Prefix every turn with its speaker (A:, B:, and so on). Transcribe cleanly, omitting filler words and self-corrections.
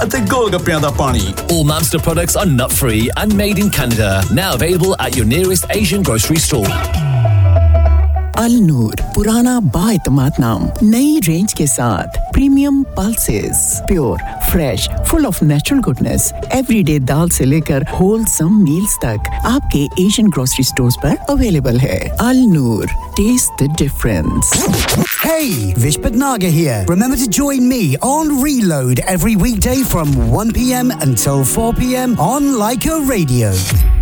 A: ਅਤੇ ਗੋਲਗੱਪਿਆਂ ਦਾ ਪਾਣੀ।
B: All Mamster products are nut-free and made in Canada. Now available at your nearest Asian grocery store.
C: अल नूर पुराना बाएतमाद नाम नई range के साथ premium pulses pure fresh full of natural goodness everyday दाल से लेकर होलसम मील्स तक आपके एशियन ग्रोसरी स्टोर्स पर अवेलेबल है। अल नूर test the difference.
D: Hey, Vishpat Naga here. Remember to join me on Reload every weekday from 1 p.m. until 4 p.m. on Leica Radio.